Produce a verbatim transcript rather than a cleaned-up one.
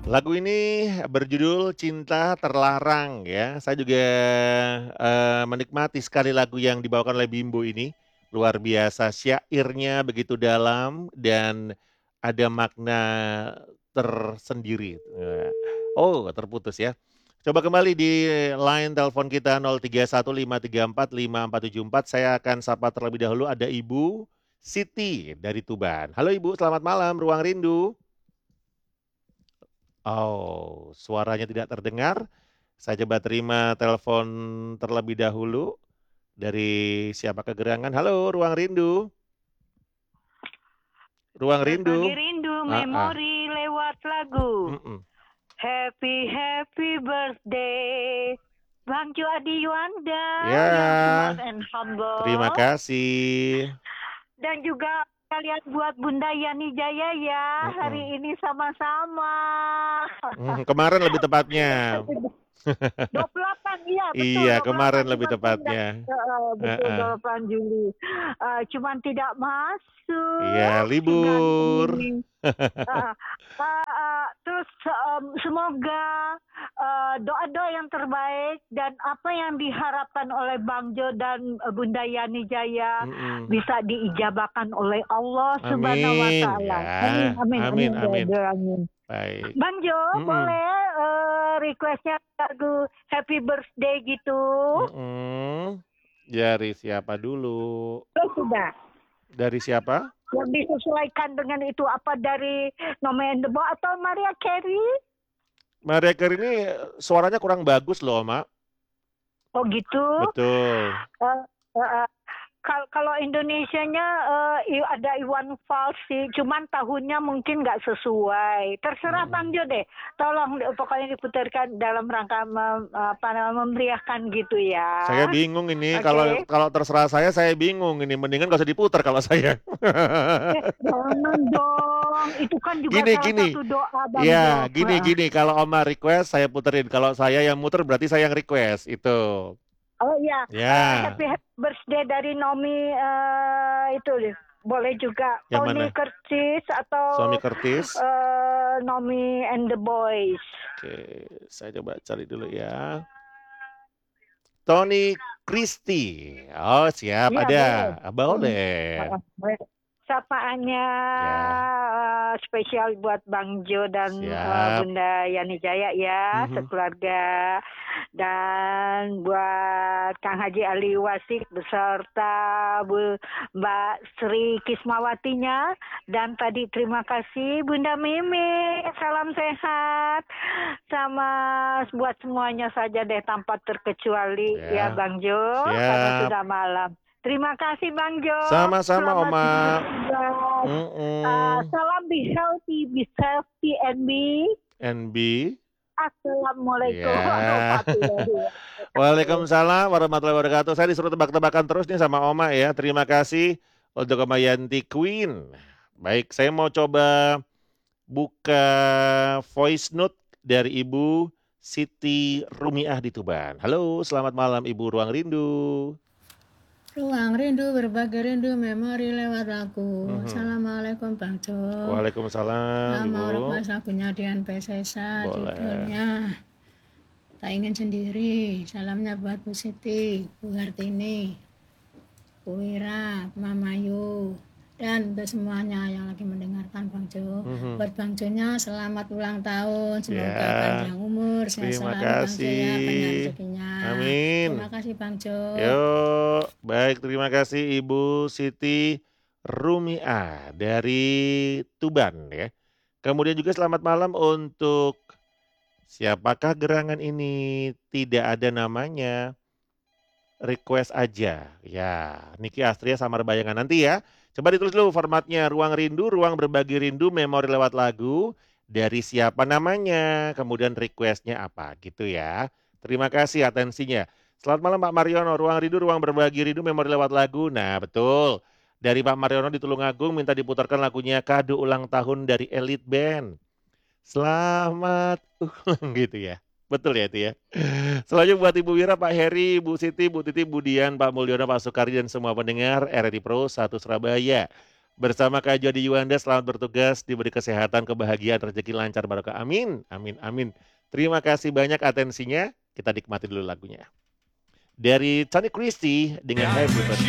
Lagu ini berjudul Cinta Terlarang ya. Saya juga, eee, menikmati sekali lagu yang dibawakan oleh Bimbo ini. Luar biasa, syairnya begitu dalam dan ada makna tersendiri. Eee, oh terputus ya. Coba kembali di line telepon kita nol tiga satu lima tiga empat lima empat tujuh empat. Saya akan sapa terlebih dahulu ada Ibu Siti dari Tuban. Halo Ibu, selamat malam, Ruang Rindu. Oh, suaranya tidak terdengar. Saya coba terima telepon terlebih dahulu dari siapa kegerangan. Halo, Ruang Rindu. Ruang Berbagi Rindu. rindu Heeh. memori lewat lagu. Mhm. Happy happy birthday Bang Jo Adiwanda yang smart Ya, and terima humble. kasih. Dan juga kalian buat Bunda Yani Jaya ya. Mhm. Hari ini sama-sama. Mhm, kemarin lebih tepatnya. dua puluh delapan iya betul Iya, dua puluh kemarin delapan lebih cuman tidak tepatnya. uh, betul Heeh. dua puluh delapan Juli. Uh, cuman tidak Iya, masuk dengan libur. ini. Uh, uh, uh, terus um, semoga uh, doa-doa yang terbaik dan apa yang diharapkan oleh Bang Jo dan uh, Bunda Yani Jaya Mhm. bisa diijabahkan oleh Allah Subhanahu wa Amin, taala. Amin ya. amin Amin amin ya, amin. ya, amin. Baik. Bang Jo Mhm. boleh uh, requestnya lagu Happy Birthday gitu? Mhm. Dari siapa dulu? Oh, sudah. Dari siapa? Yang disesuaikan dengan itu apa dari Nome and the Bow atau Maria Carey? Mariah Carey ini suaranya kurang bagus loh, Mak. Oh gitu. Betul. Uh, uh, uh, kal- kalau Indonesianya uh, i- ada Iwan Fals sih, cuman tahunnya mungkin nggak sesuai. Terserah Mhm. Bang Jo deh. Tolong eh, pokoknya diputarkan dalam rangka mem, apa namanya, memeriahkan gitu Saya ya. bingung ini Oke. kalau kalau terserah saya, saya bingung ini. Mendingan nggak usah diputar kalau saya. Eh, jangan dong. Itu kan juga Gini salah gini. satu doa Bang Ya, Jo. gini Heeh. gini. Kalau Oma request, saya puterin. Kalau saya yang muter, berarti saya yang request. Itu. Oh iya, uh, Ya. happy happy birthday dari Nomi uh, itu boleh juga Yang Tony mana? Curtis Suami atau Curtis. uh, Nomi and the Boys. Oke, saya coba cari dulu ya. Tony Christie. Oh, siap, Iya boleh. ada. Tony. Boleh. Uh, boleh. Sapaannya Ya, uh, spesial buat Bang Jo dan uh, siap. Bunda Yani Jaya ya, Mhm. sekeluarga. Dan buat Kang Haji Ali Wasik beserta Bu Mbak Sri Kismawatinya. Dan tadi terima kasih Bunda Mimi, salam sehat. Sama buat semuanya saja deh tanpa terkecuali ya Ya, Bang Jo, karena siap. sudah malam. Terima kasih Bang Jo, Sama-sama, selamat Oma. bertugas. Uh, Mm-mm. salam be healthy, be safety and be N B. Assalamualaikum Ya. warahmatullahi wabarakatuh. Waalaikumsalam warahmatullahi wabarakatuh. Saya disuruh tebak-tebakan terus nih sama Oma ya. Terima kasih untuk Oma Yanti Queen. Baik, saya mau coba buka voice note dari Ibu Siti Rumiah di Tuban. Halo, selamat malam Ibu Ruang Rindu. Ruang rindu berbagi rindu memori lewat lagu. Mhm. Assalamualaikum Bang Jo. Waalaikumsalam Nama Ibu. request lagunya Dian Pesesa, Boleh. judulnya Tak Ingin Sendiri. Salamnya buat Bu Siti, Bu Hartini, Bu Wira, Mama Yu, dan untuk semuanya yang lagi mendengarkan Bang Jo. Mhm. Buat Bang Jo-nya selamat ulang tahun, semoga Ya, panjang umur, sehat terima selalu Bang Jo ya, banyak kasih. rezekinya. Amin. Terima kasih Bang Jo. Yuk, baik terima kasih Ibu Siti Rumiah dari Tuban ya. Kemudian juga selamat malam untuk siapakah gerangan ini? Tidak ada namanya. Request aja. Ya, Niki Astria Samar Bayangan nanti ya. Coba ditulis dulu formatnya. Ruang Rindu, ruang berbagi rindu, memori lewat lagu. Dari siapa namanya, kemudian requestnya apa gitu ya. Terima kasih atensinya. Selamat malam Pak Mariono, ruang rindu, ruang berbagi rindu, memori lewat lagu. Nah betul, dari Pak Mariono di Tulungagung minta diputarkan lagunya kado ulang tahun dari Elite Band. Selamat ulang gitu ya. Betul ya itu ya. Selanjutnya buat Ibu Wira, Pak Heri, Bu Siti, Bu Titi, Bu Dian, Pak Mulyono, Pak Sukardi dan semua pendengar R R I Pro satu Surabaya. Bersama Kak Jody Yuwanda, selamat bertugas, diberi kesehatan, kebahagiaan, rezeki lancar, barokah. Amin, amin, amin. Terima kasih banyak atensinya. Kita nikmati dulu lagunya. Dari Tony Christie dengan Happy Birthday.